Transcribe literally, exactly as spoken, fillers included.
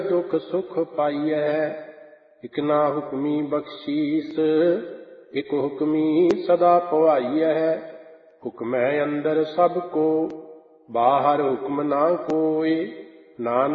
दुख सुख पाइयै। इक ना हुक्मी बख्शीस इक हुक्मी सदा पवाइयै। हुक्मै अंदर सब को बाहर हुक्म ना कोय। नानक